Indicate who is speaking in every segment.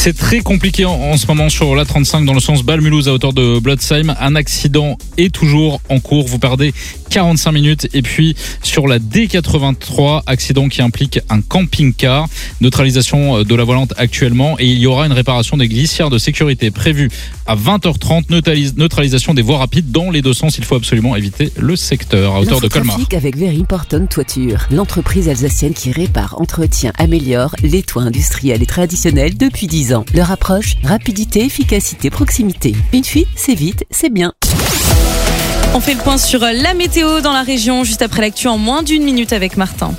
Speaker 1: C'est très compliqué en ce moment sur l'A35 dans le sens Bâle-Mulhouse à hauteur de Blotzheim. Un accident est toujours en cours. Vous perdez 45 minutes. Et puis sur la D83, accident qui implique un camping-car. Neutralisation de la voie lente actuellement. Et il y aura une réparation des glissières de sécurité prévue à 20h30. Neutralisation des voies rapides dans les deux sens. Il faut absolument éviter le secteur à hauteur de Colmar.
Speaker 2: Avec Very Important Toiture, l'entreprise alsacienne qui répare, entretient, améliore les toits industriels et traditionnels depuis 10 ans. Leur approche, rapidité, efficacité, proximité. Une fuite, c'est vite, c'est bien.
Speaker 3: On fait le point sur la météo dans la région, juste après l'actu en moins d'1 minute avec Martin.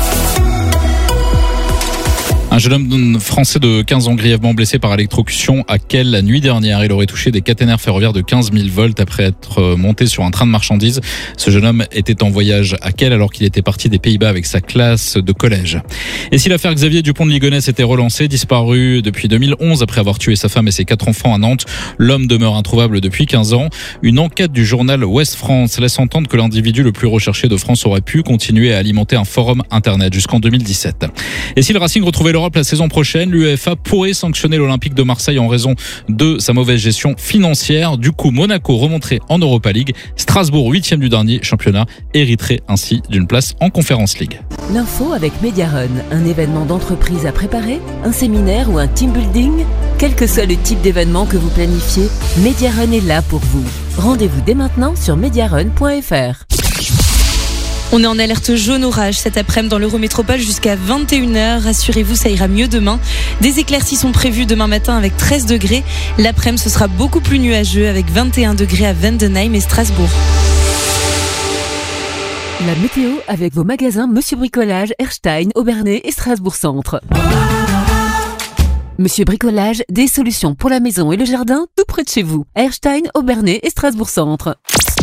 Speaker 1: Un jeune homme français de 15 ans grièvement blessé par électrocution à Kehl la nuit dernière. Il aurait touché des caténaires ferroviaires de 15 000 volts après être monté sur un train de marchandises. Ce jeune homme était en voyage à Kehl alors qu'il était parti des Pays-Bas avec sa classe de collège. Et si l'affaire Xavier Dupont de Ligonnès était relancée, disparu depuis 2011 après avoir tué sa femme et ses 4 enfants à Nantes, l'homme demeure introuvable depuis 15 ans. Une enquête du journal Ouest France laisse entendre que l'individu le plus recherché de France aurait pu continuer à alimenter un forum internet jusqu'en 2017. Et si le Racing retrouvait l'Europe la saison prochaine, l'UEFA pourrait sanctionner l'Olympique de Marseille en raison de sa mauvaise gestion financière. Du coup, Monaco remonterait en Europa League. Strasbourg, 8e du dernier championnat, hériterait ainsi d'une place en Conference League.
Speaker 2: L'info avec Mediarun, un événement d'entreprise à préparer, un séminaire ou un team building. Quel que soit le type d'événement que vous planifiez, Mediarun est là pour vous. Rendez-vous dès maintenant sur mediarun.fr.
Speaker 3: On est en alerte jaune orage cet après-midi dans l'Eurométropole jusqu'à 21h. Rassurez-vous, ça ira mieux demain. Des éclaircies sont prévues demain matin avec 13 degrés. L'après-midi, ce sera beaucoup plus nuageux avec 21 degrés à Vendenheim et Strasbourg.
Speaker 2: La météo avec vos magasins Monsieur Bricolage, Erstein, Aubernais et Strasbourg Centre. Monsieur Bricolage, des solutions pour la maison et le jardin tout près de chez vous. Erstein, Aubernais et Strasbourg Centre.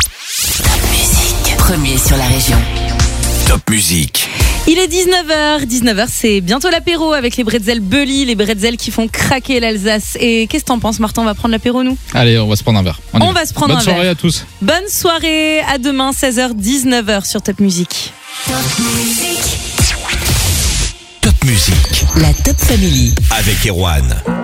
Speaker 2: Premier sur la région.
Speaker 4: Top Musique.
Speaker 3: Il est 19h. 19h, c'est bientôt l'apéro avec les bretzels Bully, les bretzels qui font craquer l'Alsace. Et qu'est-ce que t'en penses, Martin? On va prendre l'apéro, nous?
Speaker 1: Allez, on va se prendre un verre.
Speaker 3: On va se prendre un verre.
Speaker 1: Bonne soirée à tous.
Speaker 3: Bonne soirée. À demain, 16h, 19h sur Top Musique.
Speaker 4: Top Musique. Top Musique.
Speaker 2: La Top Family.
Speaker 4: Avec Erwan.